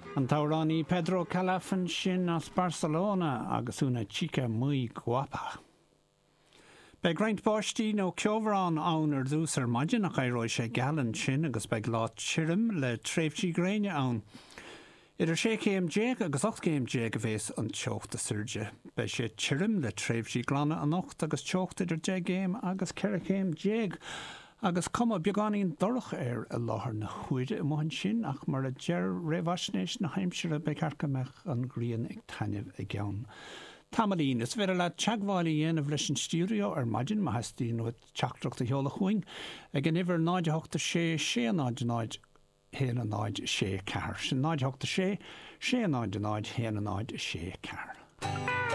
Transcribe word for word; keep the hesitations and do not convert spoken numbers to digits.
An taurani Pedro Calafan sin as Barcelona agus una chica muy guapa. Be graint bostí nó ceoverán ann ar dús ar maidin nach éróid sé galan sin agus be lá tirim le tréimhtí gréine ann. Idir sé céim déag agus ocht céim déag a bhés an teochta surge. Be sé tirim le tréimhtí glanna an ocht agus teocht idir déag céim agus ceir céim déag. Agus cuma beagáín dorach ar a láthair na chuide i mhain sin ach mar a deir réhhaisnéis na haimsire be carcameach an gríon ag taineh i gceann. Tamalín is ver le teagháilí dhéanamh leis an stúdio ar maidin ma heistí nó teachtracht a heola chuing ag an ihar náideachta sé sé náid náid héana náid sé ceair. Sin náideachta sé sé náid náid héana náid sé ceair.